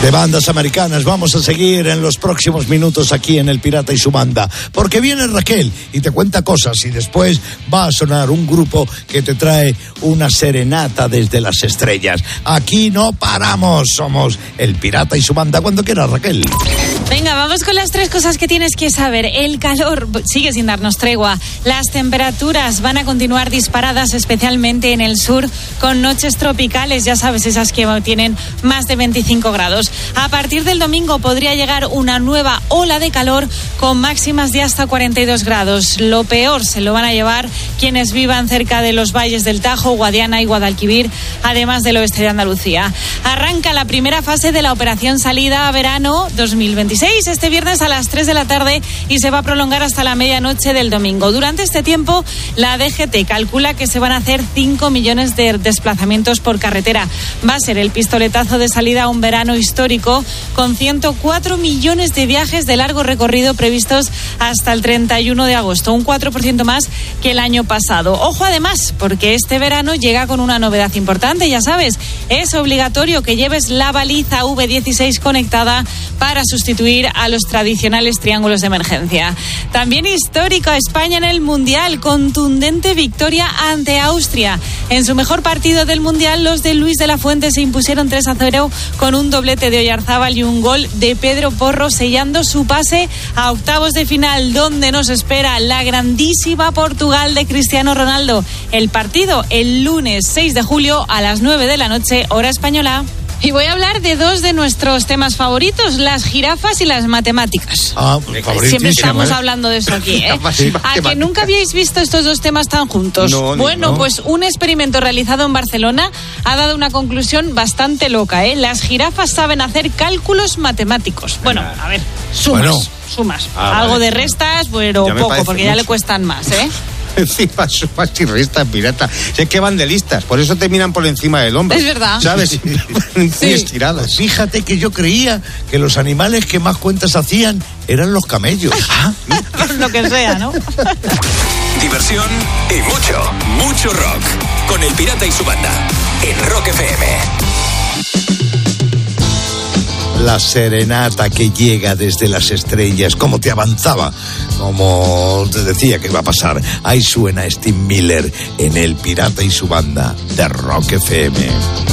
De bandas americanas vamos a seguir en los próximos minutos aquí en El Pirata y su Banda, porque viene Raquel y te cuenta cosas y después va a sonar un grupo que te trae una serenata desde las estrellas. Aquí no paramos, somos El Pirata y su Banda. Cuando quieras, Raquel. Venga, vamos con las 3 cosas que tienes que saber. El calor sigue sin darnos tregua. Las temperaturas van a continuar disparadas, especialmente en el sur, con noches tropicales, ya sabes, esas que tienen más de 25 grados. A partir del domingo podría llegar una nueva ola de calor con máximas de hasta 42 grados. Lo peor se lo van a llevar quienes vivan cerca de los valles del Tajo, Guadiana y Guadalquivir, además del oeste de Andalucía. Arranca la primera fase de la operación salida a verano 2026 este viernes a las 3 de la tarde y se va a prolongar hasta la medianoche del domingo. Durante este tiempo, la DGT calcula que se van a hacer 5 millones de desplazamientos por carretera. Va a ser el pistoletazo de salida a un verano histórico con 104 millones de viajes de largo recorrido previstos hasta el 31 de agosto, un 4% más que el año pasado. Ojo además, porque este verano llega con una novedad importante, ya sabes, es obligatorio que lleves la baliza V16 conectada para sustituir a los tradicionales triángulos de emergencia. También histórico España en el Mundial, contundente victoria ante Austria. En su mejor partido del Mundial, los de Luis de la Fuente se impusieron 3-0 con un doblete de Oyarzábal y un gol de Pedro Porro, sellando su pase a octavos de final, donde nos espera la grandísima Portugal de Cristiano Ronaldo. El partido el lunes 6 de julio a las 9 de la noche, hora española. Y voy a hablar de 2 de nuestros temas favoritos, las jirafas y las matemáticas. Siempre estamos hablando de eso aquí, ¿eh? ¿A que nunca habíais visto estos 2 temas tan juntos? No. Pues un experimento realizado en Barcelona ha dado una conclusión bastante loca, ¿eh? Las jirafas saben hacer cálculos matemáticos. Bueno, a ver, sumas. Algo de restas, pero poco, porque mucho. Ya le cuestan más, ¿eh? Encima sumas y restas, pirata. Es que van de listas, por eso te miran por encima del hombro. Es verdad. ¿Sabes? Muy estiradas. Fíjate que yo creía que los animales que más cuentas hacían eran los camellos. Por lo que sea, ¿no? Diversión y mucho rock. Con El Pirata y su Banda. En Rock FM. La serenata que llega desde las estrellas, como te avanzaba, como te decía que iba a pasar. Ahí suena Steve Miller en El Pirata y su Banda de Rock FM.